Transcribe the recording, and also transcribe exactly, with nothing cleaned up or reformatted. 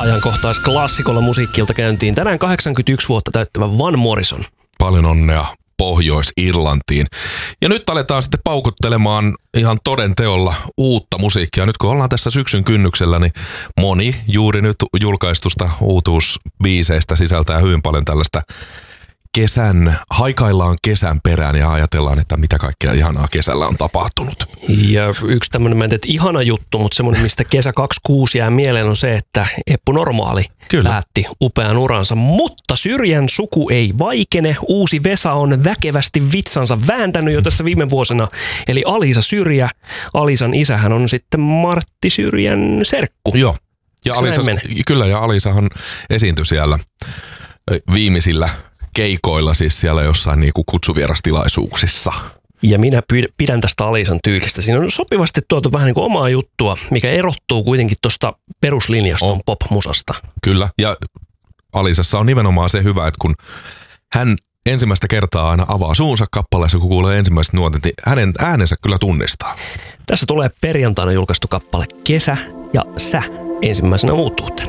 ajankohtaisklassikolla musiikkilta käyntiin. Tänään kahdeksankymmentäyksi vuotta täyttävä Van Morrison. Paljon onnea Pohjois-Irlantiin. Ja nyt aletaan sitten paukuttelemaan ihan toden teolla uutta musiikkia. Nyt kun ollaan tässä syksyn kynnyksellä, niin moni juuri nyt julkaistusta uutuusbiiseistä sisältää hyvin paljon tällaista kesän, haikaillaan kesän perään ja ajatellaan, että mitä kaikkea ihanaa kesällä on tapahtunut. Ja yksi tämmöinen, mä en tiedä, ihana juttu, mutta semmoinen, mistä kesä kaksikymmentäkuusi jää mieleen, on se, että Eppu Normaali Kyllä. päätti upean uransa. Mutta Syrjän suku ei vaikene. Uusi Vesa on väkevästi vitsansa vääntänyt jo tässä viime vuosina. Eli Alisa Syrjä. Alisan isähän on sitten Martti Syrjän serkku. Joo. Ja Alisa, kyllä, ja Alisahan esiintyi siellä viimeisillä keikoilla, siis siellä jossain niinku kutsuvierastilaisuuksissa. Ja minä pidän tästä Alisan tyylistä. Siinä on sopivasti tuotu vähän niin kuin omaa juttua, mikä erottuu kuitenkin tuosta peruslinjasta pop-musasta. Kyllä, ja Alisassa on nimenomaan se hyvä, että kun hän ensimmäistä kertaa aina avaa suunsa kappaleessa, kun kuulee ensimmäiset nuotit, niin hänen äänensä kyllä tunnistaa. Tässä tulee perjantaina julkaistu kappale Kesä ja Sä ensimmäisenä uutuuteen.